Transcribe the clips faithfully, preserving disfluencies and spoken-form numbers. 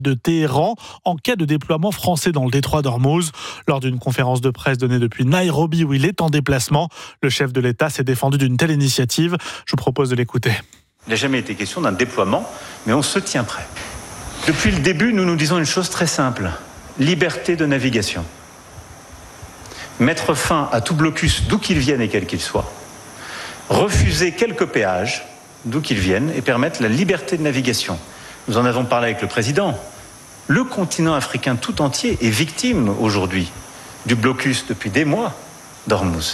de Téhéran en cas de déploiement français dans le détroit d'Ormuz. Lors d'une conférence de presse donnée depuis Nairobi où il est en déplacement, le chef de l'État s'est défendu d'une telle initiative. Je vous propose de l'écouter. Il n'a jamais été question d'un déploiement, mais on se tient prêt. Depuis le début, nous nous disons une chose très simple. Liberté de navigation. Mettre fin à tout blocus d'où qu'il vienne et quel qu'il soit. Refuser quelques péages d'où qu'ils viennent et permettre la liberté de navigation. Nous en avons parlé avec le président. Le continent africain tout entier est victime aujourd'hui du blocus depuis des mois d'Ormuz.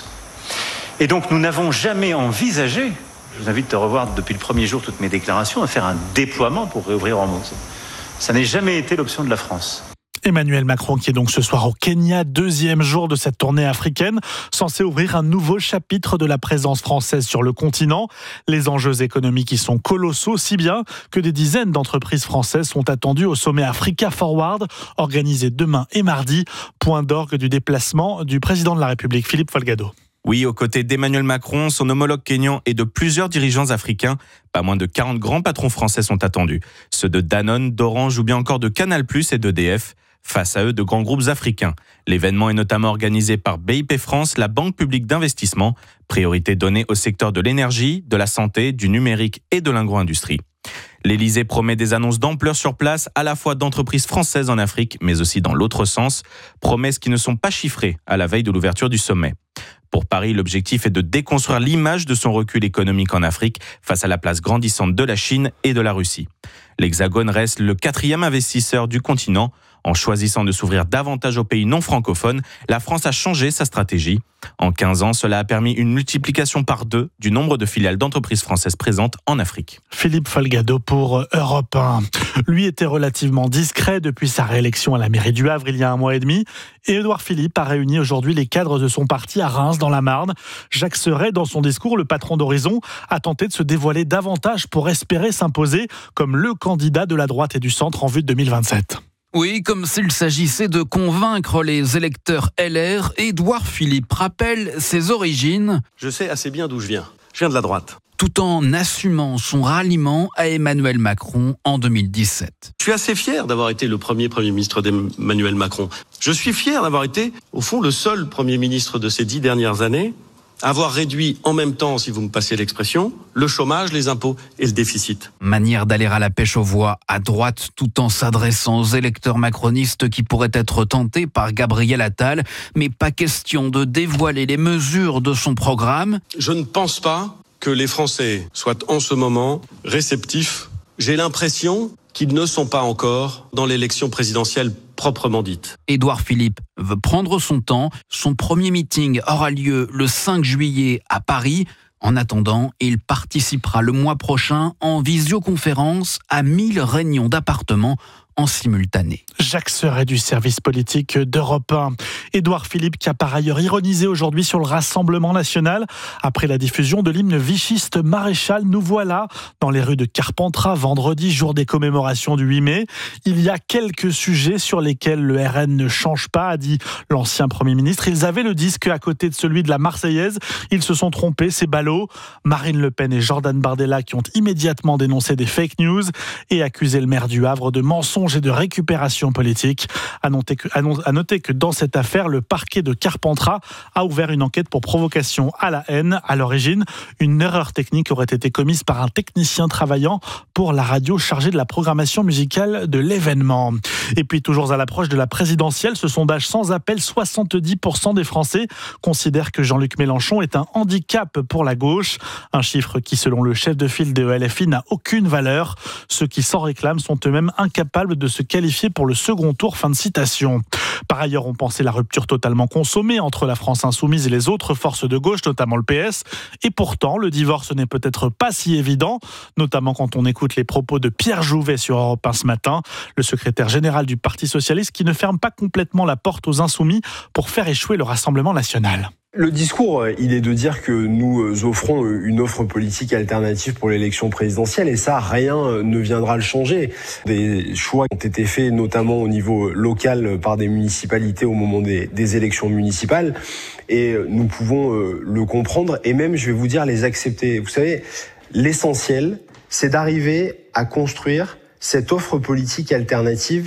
Et donc nous n'avons jamais envisagé, je vous invite à revoir depuis le premier jour toutes mes déclarations, à faire un déploiement pour réouvrir Ormuz. Ça n'a jamais été l'option de la France. Emmanuel Macron qui est donc ce soir au Kenya, deuxième jour de cette tournée africaine, censée ouvrir un nouveau chapitre de la présence française sur le continent. Les enjeux économiques y sont colossaux, si bien que des dizaines d'entreprises françaises sont attendues au sommet Africa Forward, organisé demain et mardi, point d'orgue du déplacement du président de la République, Philippe Folgado. Oui, aux côtés d'Emmanuel Macron, son homologue kényan et de plusieurs dirigeants africains, pas moins de quarante grands patrons français sont attendus. Ceux de Danone, d'Orange ou bien encore de Canal plus, et d'E D F. Face à eux, de grands groupes africains. L'événement est notamment organisé par B I P France, la banque publique d'investissement, priorité donnée au secteur de l'énergie, de la santé, du numérique et de l'agro-industrie. L'Élysée promet des annonces d'ampleur sur place, à la fois d'entreprises françaises en Afrique, mais aussi dans l'autre sens. Promesses qui ne sont pas chiffrées à la veille de l'ouverture du sommet. Pour Paris, l'objectif est de déconstruire l'image de son recul économique en Afrique face à la place grandissante de la Chine et de la Russie. L'Hexagone reste le quatrième investisseur du continent. En choisissant de s'ouvrir davantage aux pays non francophones, la France a changé sa stratégie. En quinze ans, cela a permis une multiplication par deux du nombre de filiales d'entreprises françaises présentes en Afrique. Philippe Folgado pour Europe un. Lui était relativement discret depuis sa réélection à la mairie du Havre il y a un mois et demi. Et Édouard Philippe a réuni aujourd'hui les cadres de son parti à Reims, dans la Marne. Jacques Serret, dans son discours, le patron d'Horizon, a tenté de se dévoiler davantage pour espérer s'imposer comme le candidat de la droite et du centre en vue de deux mille vingt-sept. Oui, comme s'il s'agissait de convaincre les électeurs L R, Édouard Philippe rappelle ses origines. Je sais assez bien d'où je viens. Je viens de la droite. Tout en assumant son ralliement à Emmanuel Macron en deux mille dix-sept. Je suis assez fier d'avoir été le premier Premier ministre d'Emmanuel Macron. Je suis fier d'avoir été, au fond, le seul Premier ministre de ces dix dernières années avoir réduit en même temps, si vous me passez l'expression, le chômage, les impôts et le déficit. Manière d'aller à la pêche aux voix à droite tout en s'adressant aux électeurs macronistes qui pourraient être tentés par Gabriel Attal, mais pas question de dévoiler les mesures de son programme. Je ne pense pas que les Français soient en ce moment réceptifs. J'ai l'impression qu'ils ne sont pas encore dans l'élection présidentielle proprement dite. Édouard Philippe veut prendre son temps. Son premier meeting aura lieu le cinq juillet à Paris. En attendant, il participera le mois prochain en visioconférence à mille réunions d'appartements en simultané. Jacques Serret du service politique d'Europe un. Édouard Philippe qui a par ailleurs ironisé aujourd'hui sur le Rassemblement national. Après la diffusion de l'hymne vichiste Maréchal, nous voilà dans les rues de Carpentras vendredi, jour des commémorations du huit mai. Il y a quelques sujets sur lesquels le R N ne change pas, a dit l'ancien Premier ministre. Ils avaient le disque à côté de celui de la Marseillaise. Ils se sont trompés, c'est ballot. Marine Le Pen et Jordan Bardella qui ont immédiatement dénoncé des fake news et accusé le maire du Havre de mensonges et de récupération politique. À noter, que, à noter que dans cette affaire, le parquet de Carpentras a ouvert une enquête pour provocation à la haine. À l'origine, une erreur technique aurait été commise par un technicien travaillant pour la radio chargée de la programmation musicale de l'événement. Et puis, toujours à l'approche de la présidentielle, ce sondage sans appel, soixante-dix pour cent des Français considèrent que Jean-Luc Mélenchon est un handicap pour la gauche. Un chiffre qui, selon le chef de file de L F I, n'a aucune valeur. Ceux qui s'en réclament sont eux-mêmes incapables de se qualifier pour le second tour. Fin de citation. Par ailleurs, on pensait la rupture totalement consommée entre la France insoumise et les autres forces de gauche, notamment le P S. Et pourtant, le divorce n'est peut-être pas si évident, notamment quand on écoute les propos de Pierre Jouvet sur Europe un ce matin, le secrétaire général du Parti socialiste qui ne ferme pas complètement la porte aux insoumis pour faire échouer le Rassemblement national. Le discours, il est de dire que nous offrons une offre politique alternative pour l'élection présidentielle et ça, rien ne viendra le changer. Des choix ont été faits notamment au niveau local par des municipalités au moment des, des élections municipales et nous pouvons le comprendre et même, je vais vous dire, les accepter. Vous savez, l'essentiel, c'est d'arriver à construire cette offre politique alternative